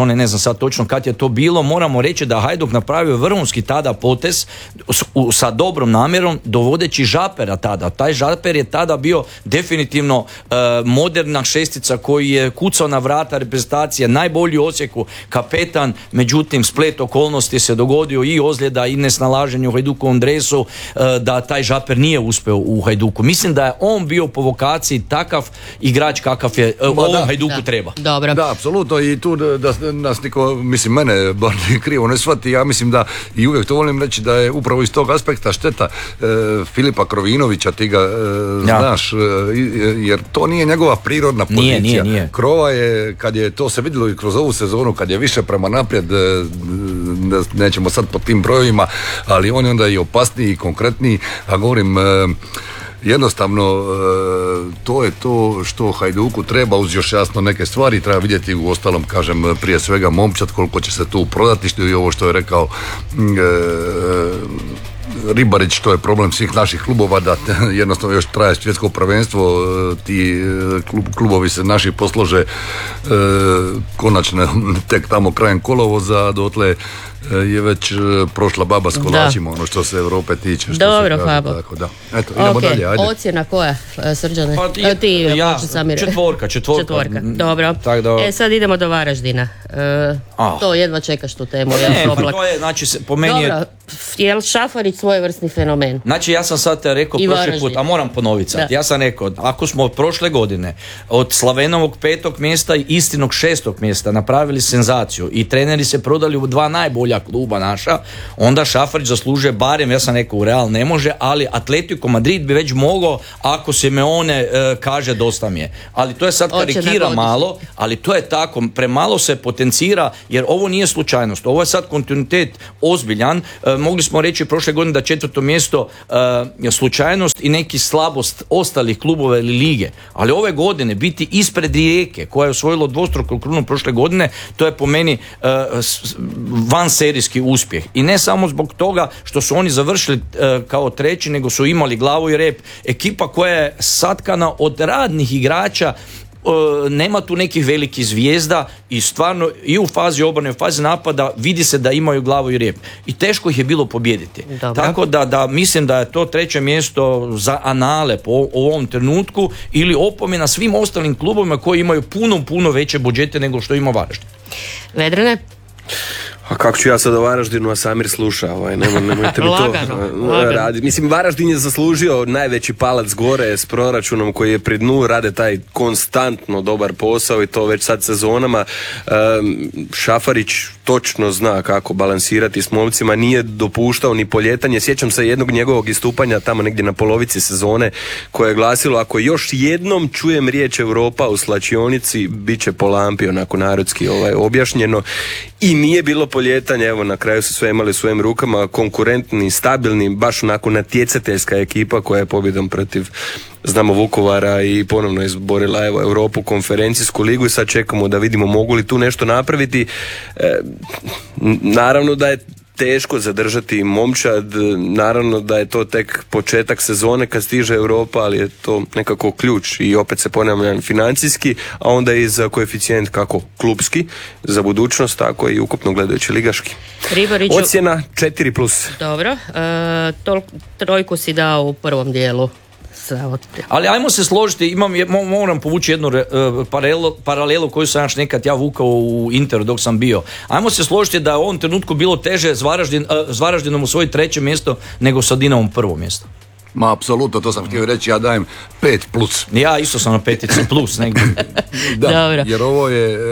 sad točno kad je to bilo, moramo reći da Hajduk napravio vrhunski tada potez s, u, sa dobrom namjerom dovodeći Žapera tada. Taj Žaper je tada bio definitivno e, moderna šestica koji je kucao na vrata reprezentacije, najbolji u Osijeku, kapetan, međutim splet okolnosti se dogodio i ozljeda i nesnalaženje u Hajdukovom dresu, e, da taj Žaper nije uspio u Hajduku. Mislim da je on bio po vokaciji takav igrač kakav je e, ovom da. Hajduku Da. treba. Dobro. Da, apsolutno, i tu da, da nas niko, mislim, mene bar krivo ne shvati, ja mislim da, i uvijek to volim reći, da je upravo iz tog aspekta šteta e, Filipa Krovinovića, ti ga e, Ja. znaš, e, jer to nije njegova prirodna pozicija. Nije, nije, nije. Krova je, kad je to se vidjelo i kroz ovu sezonu, kad je više prema naprijed, e, nećemo sad po tim brojevima, ali on je onda i opasniji i konkretniji, a govorim, e, jednostavno e, to je to što Hajduku treba, uz još jasno neke stvari treba vidjeti, u ostalom kažem prije svega momčad koliko će se tu prodati, što je ovo što je rekao e, Ribarić, to je problem svih naših klubova, da jednostavno još traje svjetsko prvenstvo, ti klub, klubovi se naši poslože e, konačno tek tamo krajem kolovoza, dotle je već prošla baba s kolačima, ono što se Europe tiče. Što Dobro, se kaže, Fabo. tako da. Eto, idemo Ok, dalje, ajde. ocjena koja, Srđane? Pa ti- E, ti, ja, počni Samir. četvorka, četvorka. Četvorka, Mm, dobro. tak da- E, sad idemo do Varaždina. E, Ah. To jedva čekaš tu temu, Ne, jel, pa Toplak? to je, znači, se- po meni je... Dobro, je li Šafarić svojevrsni fenomen? Znači ja sam sad rekao I prošli Varaždin. put, a moram ponoviti sad. Da. Ja sam rekao, ako smo od prošle godine od Slavenovog petog mjesta i Istinog šestog mjesta napravili senzaciju i treneri se prodali u dva najbolja kluba naša, onda Šafarić zaslužuje barem, ja sam rekao u Real ne može, ali Atletico Madrid bi već mogao ako se me one e, kaže dosta mi je. Ali to je sad Hoće karikira nagodišnji. malo, ali to je tako, premalo se potencira jer ovo nije slučajnost, ovo je sad kontinuitet ozbiljan. E, mogli smo reći prošle godine da četvrto mjesto e, slučajnost i neki slabost ostalih klubova ili lige, ali ove godine biti ispred Rijeke koja je osvojila dvostruku krunu prošle godine, to je po meni e, s- vanserijski uspjeh i ne samo zbog toga što su oni završili e, kao treći, nego su imali glavu i rep, ekipa koja je satkana od radnih igrača. E, nema tu nekih velikih zvijezda i stvarno i u fazi obrane, u fazi napada vidi se da imaju glavu i rep i teško ih je bilo pobijediti. Dobro. Tako da, da mislim da je to treće mjesto za anale po u ovom trenutku ili opomena svim ostalim klubovima koji imaju puno, puno veće budžete nego što ima Varaždin. Vedrane? A kako ću ja sad o Varaždinu, a Samir sluša, ovaj, nemoj, nemojte mi to Lagano, uh, lagano. raditi. Mislim, Varaždin je zaslužio najveći palac gore s proračunom koji je pri dnu, rade taj konstantno dobar posao i to već sad sezonama. Um, Šafarić točno zna kako balansirati s momcima, nije dopuštao ni poljetanje. Sjećam se jednog njegovog istupanja tamo negdje na polovici sezone koje je glasilo, ako još jednom čujem riječ Europa u slačionici, bit će po lampi, onako narodski ovaj, objašnjeno. I nije bilo poljetanja, evo na kraju su sve imali u svojim rukama, konkurentni, stabilni, baš onako natjecateljska ekipa koja je pobjedom protiv, znamo, Vukovara i ponovno izborila evo Europu, konferencijsku ligu i sad čekamo da vidimo mogu li tu nešto napraviti. E, n- naravno da je teško zadržati momčad, naravno da je to tek početak sezone kad stiže Europa, ali je to nekako ključ i opet se ponavljam financijski, a onda i za koeficijent kako klubski, za budućnost, tako i ukupno gledajući ligaški. Ribariću, Ocjena četiri plus. dobro. E, tol- trojku si dao u prvom dijelu. Sa od- Ali ajmo se složiti, imam, je- mo- moram povući jednu re- e, paralelu, paralelu koju sam još nekad ja vukao u Interu dok sam bio. Ajmo se složiti da je u ovom trenutku bilo teže s, Varaždin, e, s Varaždinom u svoje treće mjesto nego sa Dinamom prvo mjesto. Ma, apsolutno, to sam htio reći, ja dajem pet plus. Ja isto sam na petici plus negdje. Da, Dobro. jer ovo je e,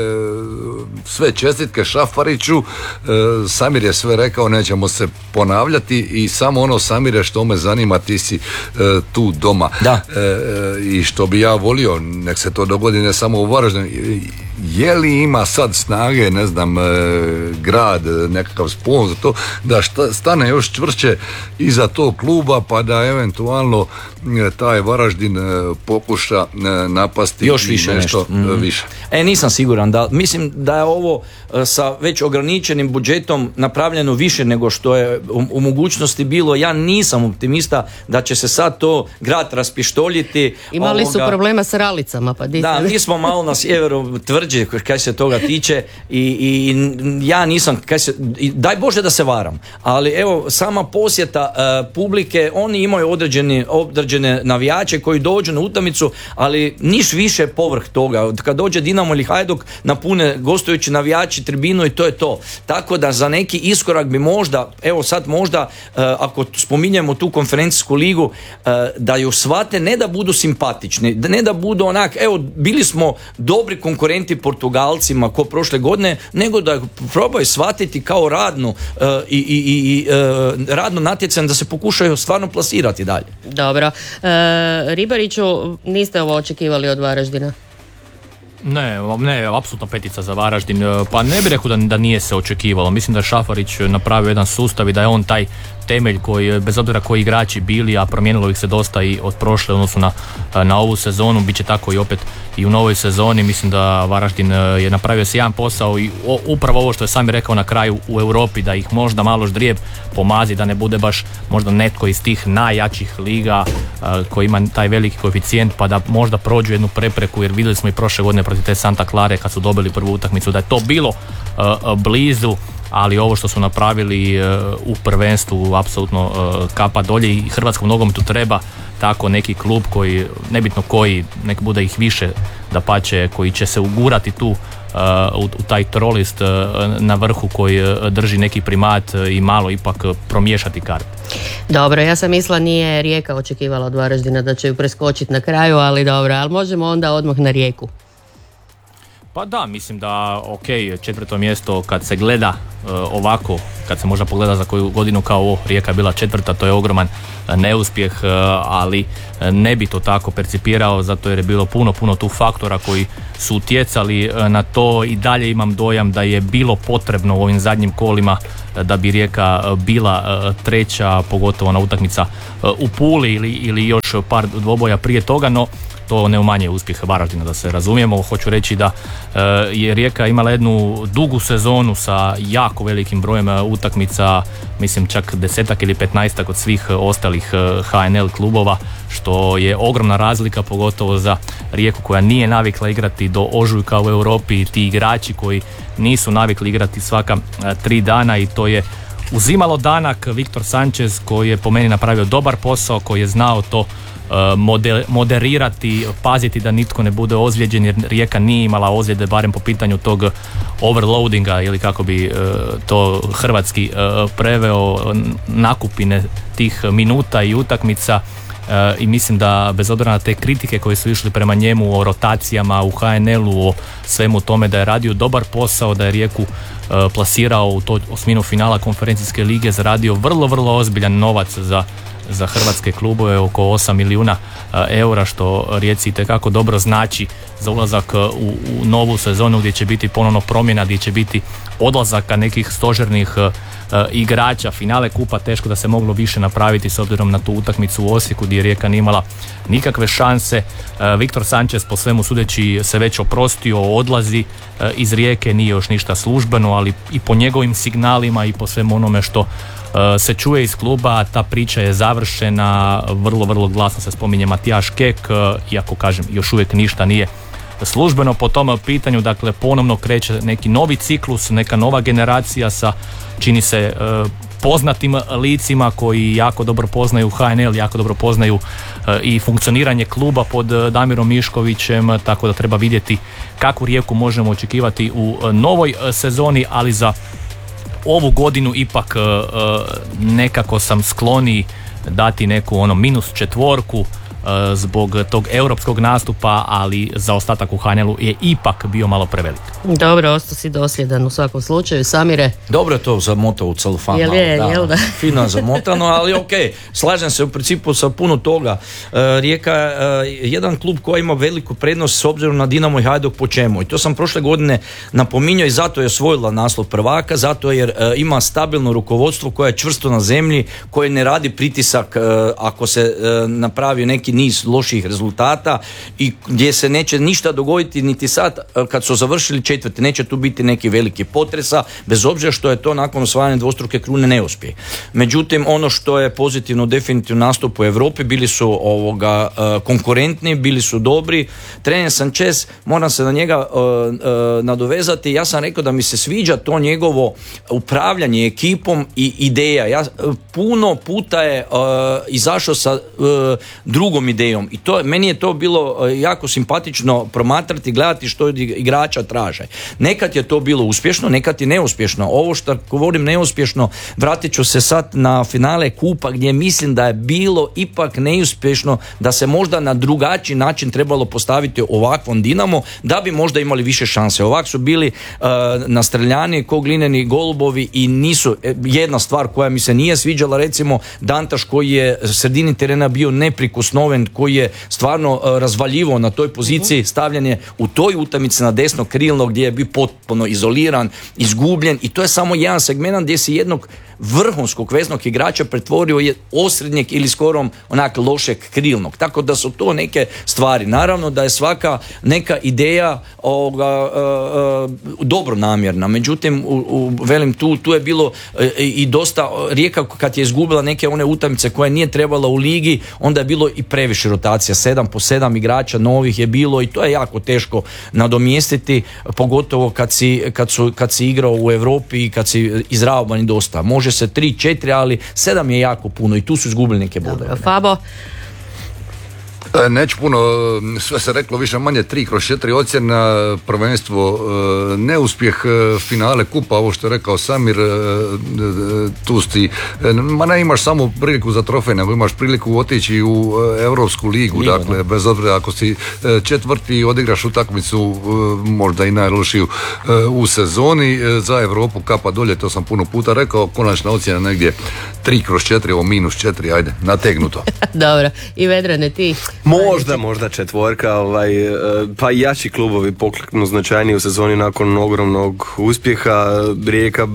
sve čestitke Šafariću, e, Samir je sve rekao, nećemo se ponavljati i samo ono, Samire, što me zanima, ti si e, tu doma. Da. E, e, i što bi ja volio, nek se to dogodi ne samo u Varaždinu, je li ima sad snage, ne znam, e, grad, e, nekakav sponzor, to, da šta, stane još čvršće iza tog kluba, pa da eventualno e, taj Varaždin e, pokuša e, napasti Još i više nešto nešto. Mm. e, više. E, nisam siguran. Da, mislim da je ovo e, sa već ograničenim budžetom napravljeno više nego što je u, u mogućnosti bilo. Ja nisam optimista da će se sad to grad raspištoljiti. Imali ovoga, su problema s ralicama, pa di da, mi smo malo na sjeveru tvrđe kaj se toga tiče i, i ja nisam, kaj se, daj Bože da se varam, ali evo sama posjeta uh, publike, oni imaju određeni, određene navijače koji dođu na utakmicu, ali niš više povrh toga. Kad dođe Dinamo ili Hajduk, napune gostujući navijači tribinu i to je to. Tako da za neki iskorak bi možda, evo sad možda, uh, ako spominjemo tu konferencijsku ligu, uh, da ju shvate, ne da budu simpatični, ne da budu onak, evo, bili smo dobri konkurenti Portugalcima ko prošle godine, nego da probaju shvatiti kao radnu uh, i, i, i uh, radno natjecanje, da se pokušaju stvarno plasirati dalje. Dobro. E, Ribariću, niste ovo očekivali od Varaždina? Ne, ne, apsolutno petica za Varaždin. Pa ne bih rekao da, da nije se očekivalo. Mislim da je Šafarić napravio jedan sustav i da je on taj temelj koji, bez obzira koji igrači bili, a promijenilo ih se dosta i od prošle odnosno na, na ovu sezonu, bit će tako i opet i u novoj sezoni. Mislim da Varaždin je napravio sjajan posao i o, upravo ovo što je sam rekao na kraju u Europi, da ih možda malo ždrijeb pomazi, da ne bude baš možda netko iz tih najjačih liga a, koji ima taj veliki koeficijent, pa da možda prođu jednu prepreku, jer vidjeli smo i prošle godine protiv te Santa Clare kad su dobili prvu utakmicu da je to bilo a, a, blizu, ali ovo što su napravili uh, u prvenstvu apsolutno uh, kapa dolje i hrvatskom nogometu treba tako neki klub koji, nebitno koji, nek bude ih više dapače, koji će se ugurati tu uh, u, u taj trolist uh, na vrhu koji uh, drži neki primat uh, i malo ipak uh, promiješati karte. Dobro, ja sam mislila nije Rijeka očekivala od Varaždina da će ju preskočiti na kraju, ali dobro, ali možemo onda odmah na Rijeku. Pa da, mislim da ok, četvrto mjesto kad se gleda uh, ovako, kad se možda pogleda za koju godinu kao ovo, Rijeka je bila četvrta, to je ogroman uh, neuspjeh, uh, ali uh, ne bi to tako percipirao, zato jer je bilo puno, puno tu faktora koji su utjecali uh, na to i dalje imam dojam da je bilo potrebno u ovim zadnjim kolima uh, da bi Rijeka uh, bila uh, treća, pogotovo na utakmica uh, u Puli ili, ili još par dvoboja prije toga, no to ne umanjuje uspjeh Varaždina, da se razumijemo. Hoću reći da e, je Rijeka imala jednu dugu sezonu sa jako velikim brojem utakmica, mislim čak desetak ili petnaestak od svih ostalih H N L klubova, što je ogromna razlika, pogotovo za Rijeku koja nije navikla igrati do ožujka u Europi i ti igrači koji nisu navikli igrati svaka e, tri dana, i to je uzimalo danak. Viktor Sanchez koji je po meni napravio dobar posao, koji je znao to Model, moderirati, paziti da nitko ne bude ozlijeđen, jer Rijeka nije imala ozljede, barem po pitanju tog overloadinga, ili kako bi uh, to hrvatski uh, preveo, nakupine tih minuta i utakmica. Uh, i mislim da bez obzira na te kritike koje su išli prema njemu o rotacijama u H N L-u, o svemu tome, da je radio dobar posao, da je Rijeku uh, plasirao u to osminu finala konferencijske lige, zaradio vrlo, vrlo ozbiljan novac za za hrvatske klubove, oko osam milijuna eura, što Rijeci itekako dobro znači za ulazak u, u novu sezonu gdje će biti ponovno promjena, gdje će biti odlazaka nekih stožernih uh, igrača. Finale kupa teško da se moglo više napraviti s obzirom na tu utakmicu u Osijeku gdje Rijeka nije imala nikakve šanse. Uh, Viktor Sanchez po svemu sudeći se već oprostio, odlazi uh, iz Rijeke, nije još ništa službeno, ali i po njegovim signalima i po svemu onome što se čuje iz kluba, ta priča je završena. Vrlo, vrlo glasno se spominje Matijaš Kek, iako kažem još uvijek ništa nije službeno po tom pitanju. Dakle, ponovno kreće neki novi ciklus, neka nova generacija sa, čini se, poznatim licima koji jako dobro poznaju H N L, jako dobro poznaju i funkcioniranje kluba pod Damirom Miškovićem, tako da treba vidjeti kakvu Rijeku možemo očekivati u novoj sezoni, ali za ovu godinu ipak uh, nekako sam skloniji dati neku ono minus četvorku uh, zbog tog europskog nastupa, ali za ostatak u H N L-u je ipak bio malo prevelik. Dobro, ostao si dosljedan u svakom slučaju. Samire? Dobro je to zamotao u celofan. Jel je, da, jel da? Fino zamotano, ali ok, slažem se u principu sa puno toga. Uh, Rijeka je uh, jedan klub koji ima veliku prednost s obzirom na Dinamo i Hajduk. Po čemu? I to sam prošle godine napominjao i zato je osvojila naslov prvaka, zato jer uh, ima stabilno rukovodstvo koje je čvrsto na zemlji, koje ne radi pritisak uh, ako se uh, napravi neki niz loših rezultata i gdje se neće ništa dogoditi niti sad kad su završili četvrti, neće tu biti neki veliki potresa, bez obzira što je to nakon osvajanja dvostruke krune neuspjeh. Međutim, ono što je pozitivno definitivno nastup u Europi, bili su ovoga uh, konkurentni, bili su dobri. Trener Sanchez, moram se na njega uh, uh, nadovezati, ja sam rekao da mi se sviđa to njegovo upravljanje ekipom i ideja. Ja uh, puno puta je uh, izašao sa uh, drugom idejom i to, meni je to bilo uh, jako simpatično promatrati, gledati što igrača traže. Nekad je to bilo uspješno, nekad je neuspješno. Ovo što govorim neuspješno, vratit ću se sad na finale kupa gdje mislim da je bilo ipak neuspješno, da se možda na drugačiji način trebalo postaviti ovakvom Dinamo da bi možda imali više šanse. Ovak su bili uh, nastreljani ko glineni golubovi i nisu, jedna stvar koja mi se nije sviđala, recimo Dantaš koji je sredini terena bio neprikosnoven, koji je stvarno uh, razvaljivo na toj poziciji, stavljen je u toj utakmici na desno krilno gdje je bio potpuno izoliran, izgubljen i to je samo jedan segment gdje si jednog vrhunskog veznog igrača pretvorio je osrednjeg ili skoro onak lošeg krilnog. Tako da su to neke stvari. Naravno da je svaka neka ideja ovoga, uh, uh, dobro namjerna. Međutim, u, u, velim tu, tu je bilo uh, i dosta, Rijeka kad je izgubila neke one utakmice koje nije trebala u ligi, onda je bilo i previše rotacija. Sedam po sedam igrača novih je bilo i to je jako teško nadomjestiti, pogotovo kad si, kad su, kad si igrao u Europi i kad si izraoban i dosta. Može se tri, četiri, ali sedam je jako puno i tu su izgubili neke bodove. Fabo? Neću puno, sve se reklo više manje tri kroz četiri ocjena, prvenstvo neuspjeh, finale kupa, ovo što je rekao Samir, tu si, ma ne imaš samo priliku za trofej, nego imaš priliku otići u Europsku ligu, Liga, dakle, bez obzira ako si četvrti odigraš utakmicu, možda i najlošiju u sezoni, za Europu kapa dolje, to sam puno puta rekao, konačna ocjena negdje tri kroz četiri, ovo minus četiri, ajde, nategnuto. Dobro, i Vedrane, ti? Možda, možda četvorka, ovaj, pa i jači klubovi pokleknu značajniji u sezoni nakon ogromnog uspjeha. Rijeka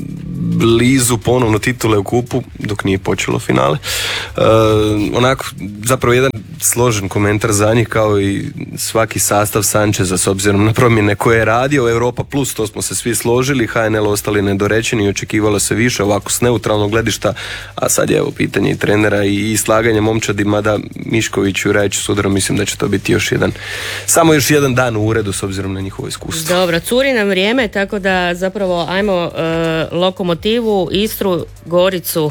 blizu ponovno titule u kupu, dok nije počelo finale. E, onako, zapravo jedan složen komentar za njih, kao i svaki sastav Sančeza s obzirom na promjene koje je radio. Europa plus, to smo se svi složili, H N L ostali nedorečeni i očekivalo se više ovako s neutralnog gledišta, a sad je evo pitanje i trenera i, i slaganje momčadi, mada Mišković i Rajić sudara, mislim da će to biti još jedan, samo još jedan dan u uredu s obzirom na njihovo iskustvo. Dobro, curi nam vrijeme, tako da zapravo ajmo uh, Lokomotivu, Istru, Goricu,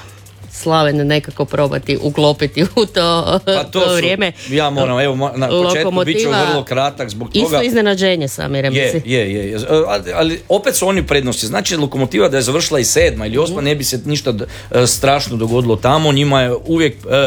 Slaven nekako probati uklopiti u to, pa to, to su, vrijeme. Ja moram, evo, na početku bit ću vrlo kratak zbog toga. Isto iznenađenje sami, je, je, je, je. Ali, ali opet su oni prednosti. Znači, Lokomotiva da je završila i sedma ili osma, ne bi se ništa uh, strašno dogodilo tamo. Njima je uvijek uh,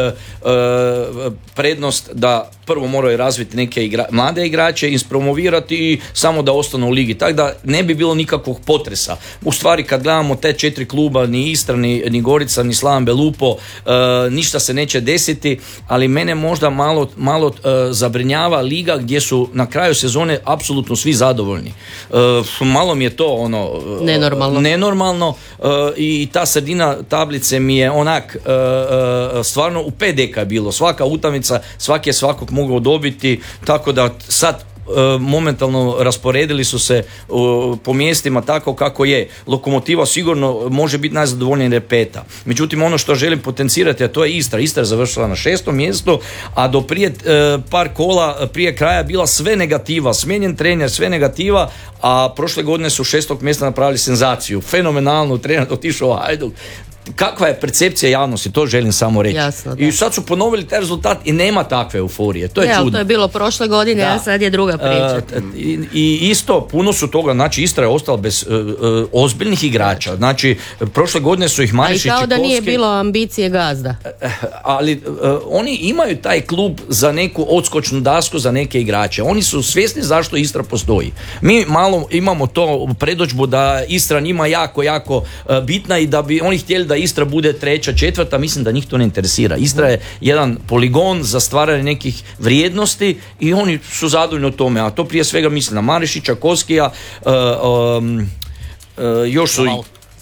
uh, prednost da prvo moraju razviti neke igra, mlade igrače, ispromovirati i samo da ostanu u ligi. Tako da ne bi bilo nikakvog potresa. U stvari kad gledamo te četiri kluba, ni Istra, ni, ni Gorica, ni Slaven Belupo, uh, ništa se neće desiti, ali mene možda malo, malo uh, zabrinjava liga gdje su na kraju sezone apsolutno svi zadovoljni. Uh, malo mi je to ono uh, nenormalno, nenormalno uh, i ta sredina tablice mi je onak uh, uh, stvarno u pet deka je bilo. Svaka utakmica, svaki je svakog mogao dobiti, tako da sad e, momentalno rasporedili su se e, po mjestima tako kako je. Lokomotiva sigurno može biti najzadovoljnija jer je peta. Međutim, ono što želim potencirati, a to je Istra. Istra je završila na šestom mjestu, a do prije e, par kola, prije kraja bila sve negativa, smijenjen trener, sve negativa, a prošle godine su šestog mjesta napravili senzaciju. Fenomenalno, trener otišao u Hajduk. Kakva je percepcija javnosti, to želim samo reći. Jasno, i sad su ponovili taj rezultat i nema takve euforije. To je ne, čudno. To je bilo prošle godine, da. A sad je druga priča. Uh, i, I isto, puno su toga, znači Istra je ostala bez uh, uh, ozbiljnih igrača. Znači, prošle godine su ih Marišić i Čikovski. A i kao da nije Kovski, bilo ambicije gazda. Uh, ali uh, oni imaju taj klub za neku odskočnu dasku za neke igrače. Oni su svjesni zašto Istra postoji. Mi malo imamo to predodžbu da Istra njima jako, jako uh, bitna i da bi oni htjeli da Istra bude treća, četvrta, mislim da njih to ne interesira. Istra je jedan poligon za stvaranje nekih vrijednosti i oni su zadovoljni o tome, a to prije svega mislim na Marišića, Koskija, uh, um, uh, još su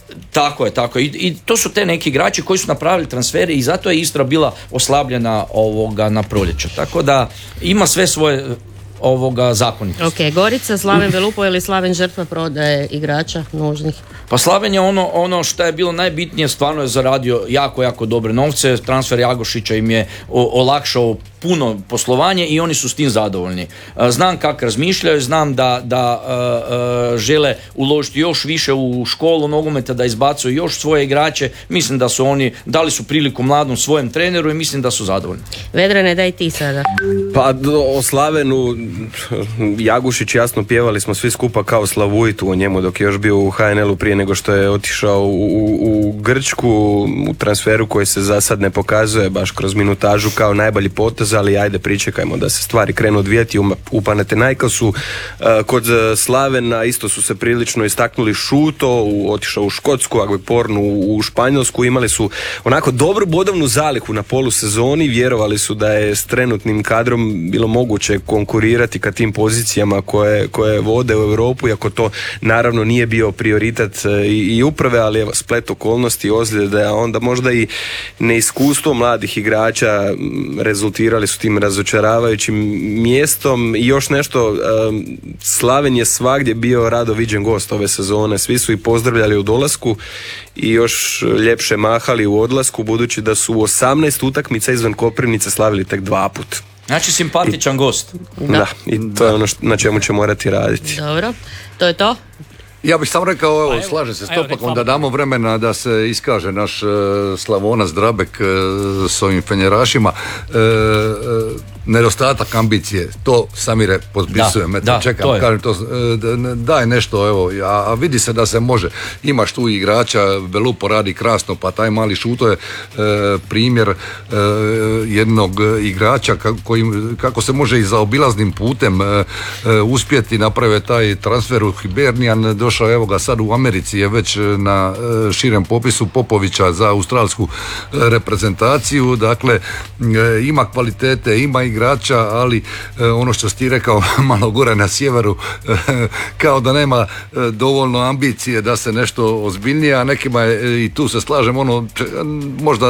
Tako je, tako je. I, I to su te neki igrači koji su napravili transfere i zato je Istra bila oslabljena ovoga na proljeće. Tako da ima sve svoje ovoga zakonitosti. Ok, Gorica, Slaven Belupo ili Slaven žrtva prodaje igrača nužnih? Pa Slaven je ono, ono što je bilo najbitnije, stvarno je zaradio jako, jako dobre novce. Transfer Jagošića im je o, olakšao puno poslovanje i oni su s tim zadovoljni. Znam kako razmišljaju, znam da, da uh, uh, žele uložiti još više u školu nogometa, da izbacuju još svoje igrače. Mislim da su oni dali su priliku mladom svojem treneru i mislim da su zadovoljni. Vedrane, daj ti sada. Pa o Slavenu Jagušić, jasno, pjevali smo svi skupa kao Slavuitu o njemu dok je još bio u ha en el-u prije nego što je otišao u, u, u Grčku u transferu koji se za sad ne pokazuje baš kroz minutažu kao najbolji potez, ali ajde pričekajmo da se stvari krenu odvijati u, u Panathinaikosu. Kod Slavena isto su se prilično istaknuli Šuto, u, otišao u Škotsku, Agvipornu u, u Španjolsku, imali su onako dobru bodovnu zalihu na polusezoni, vjerovali su da je s trenutnim kadrom bilo moguće konkurirati ka tim pozicijama koje, koje vode u Europu, iako to naravno nije bio prioritet i, i uprave, ali evo, splet okolnosti, ozljede, a onda možda i neiskustvo mladih igrača rezultirali su tim razočaravajućim mjestom. I još nešto, um, Slaven je svagdje bio rado viđen gost ove sezone, svi su i pozdravljali u dolasku i još ljepše mahali u odlasku, budući da su u osamnaest utakmica izvan Koprivnice slavili tek dva put. Znači simpatičan I, gost. Da. da, i to je ono što, na čemu će morati raditi. Dobro, to je to? Ja bih samo rekao, evo, slaže se s Topakom da damo vremena da se iskaže naš uh, Slavonac Drabek uh, s ovim fenjerašima. Uh, uh, nedostatak ambicije, to Samire potpisujem, eto, da, čekam, to kažem to, uh, daj nešto, evo, a, a vidi se da se može. Imaš tu igrača, Belupo radi krasno, pa taj mali Šuto je uh, primjer uh, jednog igrača kako, koji, kako se može i za obilaznim putem uh, uh, uspjeti napraviti taj transfer u Hibernian, došao, evo ga sad u Americi je već na širem popisu Popovića za australsku reprezentaciju, dakle ima kvalitete, ima igrača, ali ono što si ti rekao malo gore na sjeveru, kao da nema dovoljno ambicije da se nešto ozbiljnije, a nekima je, i tu se slažem, ono možda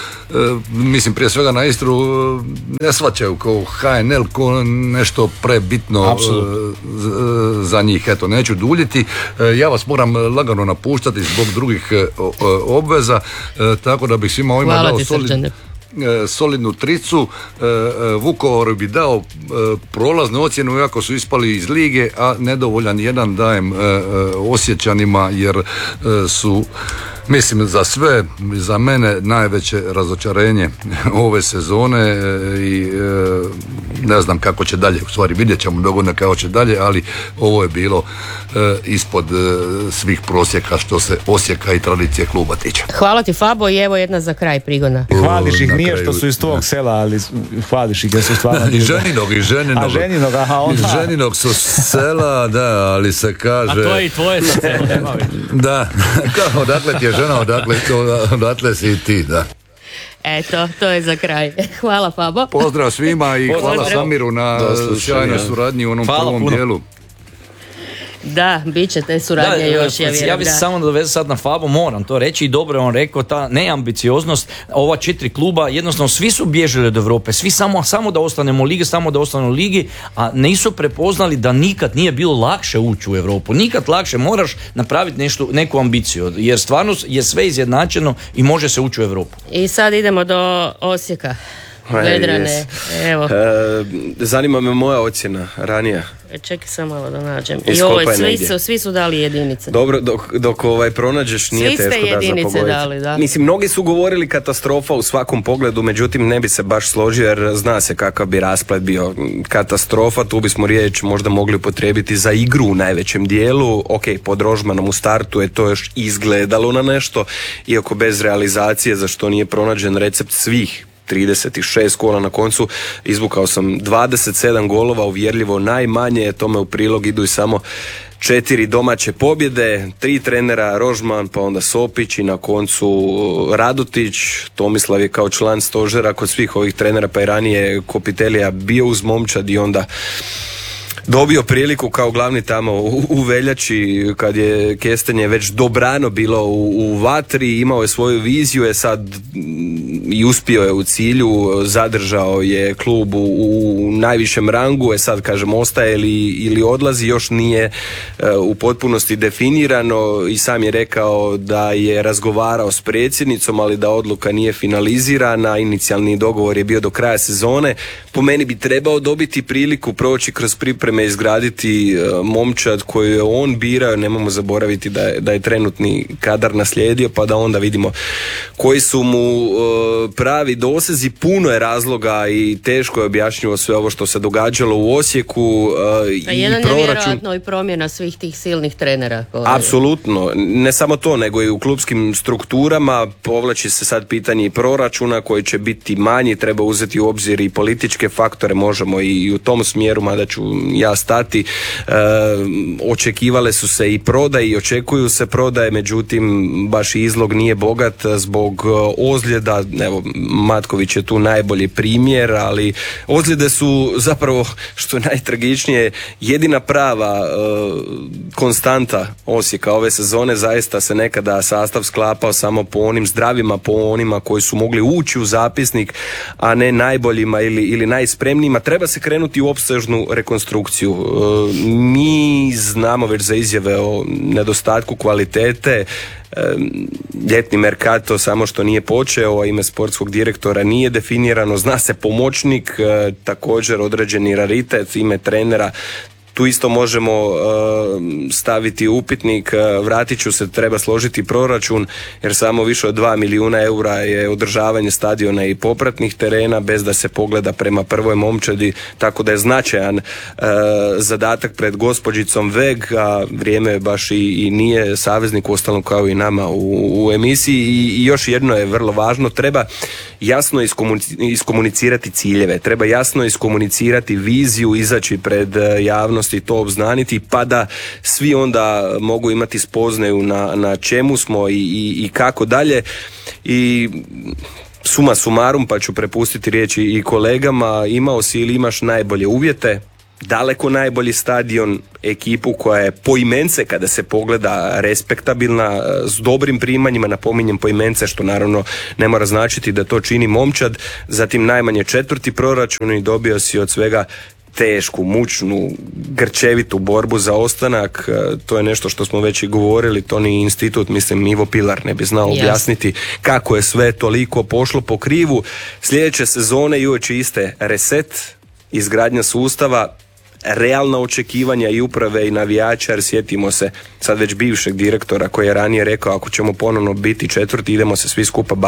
mislim prije svega na Istru ne shvaćaju kao ha en el kao nešto prebitno Absolut. za njih. Eto, neću duljiti, ja vas moram lagano napuštati zbog drugih obveza, tako da bih svima ovima dao solid, solidnu tricu. Vukovaru bi dao prolaznu ocjenu iako su ispali iz lige, a nedovoljan jedan dajem Osječanima jer su, mislim, za sve, za mene najveće razočarenje ove sezone i ne znam kako će dalje, u stvari vidjet ćemo dogodno kako će dalje, ali ovo je bilo ispod svih prosjeka što se Osijeka i tradicije kluba tiče. Hvala ti, Fabo, i evo jedna za kraj prigona. Hvališ ih, nije što su iz tvog sela, ali hvališ ih jer su stvarno... I ženinog, i ženinog. A ženinog, aha, onda. I ženinog su sela, da, ali se kaže... A to je i tvoje sa selo, nema vidim. Da, kao, odakle ti je žena, odakle, odakle si i ti, da. Eto, to je za kraj. Hvala, Fabo. Pozdrav svima i Pozdrav. hvala Samiru na sjajnoj suradnji u onom hvala prvom puno. dijelu. Da, bit će te suradnje da, još, ja vjerujem. Ja bih se samo nadovezao sad na Fabo, moram to reći i dobro je on rekao, ta neambicioznost, ova četiri kluba, jednostavno svi su bježali od Europe, svi samo, samo da ostanemo u ligi, samo da ostanemo u ligi, a nisu prepoznali da nikad nije bilo lakše ući u Europu, nikad lakše, moraš napraviti nešto, neku ambiciju, jer stvarno je sve izjednačeno i može se ući u Europu. I sad idemo do Osijeka. Vedrane, evo. E, zanima me moja ocjena ranija. Čekaj samo malo da nađem. I ovo, svi su, svi su dali jedinice. Dobro, dok, dok ovaj pronađeš nije svi teško da zapogoditi. Dali, da. Mislim, mnogi su govorili katastrofa u svakom pogledu, međutim ne bi se baš složio jer zna se kakav bi rasplet bio katastrofa. Tu bismo riječ možda mogli upotrijebiti za igru u najvećem dijelu. Ok, pod Rožmanom u startu je to još izgledalo na nešto, iako bez realizacije za što nije pronađen recept svih trideset šest gola na koncu, izvukao sam dvadeset sedam golova, uvjerljivo najmanje, tome u prilog idu i samo četiri domaće pobjede, tri trenera, Rožman, pa onda Sopić i na koncu Radutić. Tomislav je kao član stožera kod svih ovih trenera, pa i ranije Kopitelija bio uz momčad i onda dobio priliku kao glavni tamo u, u veljači kad je kestenje već dobrano bilo u, u vatri, imao je svoju viziju, je sad i uspio je u cilju, zadržao je klub u, u najvišem rangu, je sad kažem ostaje ili, ili odlazi, još nije uh, u potpunosti definirano i sam je rekao da je razgovarao s predsjednicom, ali da odluka nije finalizirana, inicijalni dogovor je bio do kraja sezone. Po meni bi trebao dobiti priliku proći kroz pripreme, izgraditi uh, momčad koju je on birao, nemojmo zaboraviti da je, da je trenutni kadar naslijedio, pa da onda vidimo koji su mu uh, pravi dosezi. Puno je razloga i teško je objašnjivo sve ovo što se događalo u Osijeku uh, A i jedan proračun. je vjerojatno i promjena svih tih silnih trenera. Apsolutno, ne samo to, nego i u klubskim strukturama povlači se sad pitanje i proračuna koji će biti manji, treba uzeti u obzir i političke faktore, možemo i u tom smjeru, mada ću ja stati. E, očekivale su se i prodaje i očekuju se prodaje, međutim baš izlog nije bogat zbog ozljeda. Evo, Matković je tu najbolji primjer, ali ozljede su zapravo, što je najtragičnije, jedina prava e, konstanta Osijeka ove sezone. Zaista se nekada sastav sklapao samo po onim zdravima, po onima koji su mogli ući u zapisnik, a ne najboljima ili, ili najspremnijima. Treba se krenuti u opsežnu rekonstrukciju. E, mi znamo već za izjave o nedostatku kvalitete. Ljetni merkato samo što nije počeo, a ime sportskog direktora nije definirano, zna se pomoćnik, također određeni raritet, ime trenera. Tu isto možemo uh, staviti upitnik, uh, vratit ću se, treba složiti proračun, jer samo više od dva milijuna eura je održavanje stadiona i popratnih terena, bez da se pogleda prema prvoj momčadi, tako da je značajan uh, zadatak pred gospođicom Veg, a vrijeme baš i, i nije saveznik, uostalom kao i nama u, u emisiji. I, i još jedno je vrlo važno, treba jasno iskomunici- iskomunicirati ciljeve, treba jasno iskomunicirati viziju, izaći pred uh, javnost i to obznaniti, pa da svi onda mogu imati spoznaju na, na čemu smo i, i, i kako dalje. I suma sumarum, pa ću prepustiti riječi i kolegama, imao si ili imaš najbolje uvjete, daleko najbolji stadion, ekipu koja je poimence kada se pogleda respektabilna, s dobrim primanjima, napominjem poimence, što naravno ne mora značiti da to čini momčad, zatim najmanje četvrti proračun i dobio si od svega tešku, mučnu, grčevitu borbu za ostanak. To je nešto što smo već i govorili, to ni institut, mislim Ivo Pilar ne bi znao yes. objasniti kako je sve toliko pošlo po krivu. Sljedeće sezone i uoči iste reset, izgradnja sustava, realna očekivanja i uprave i navijača, jer sjetimo se sad već bivšeg direktora koji je ranije rekao ako ćemo ponovno biti četvrti idemo se svi skupa baviti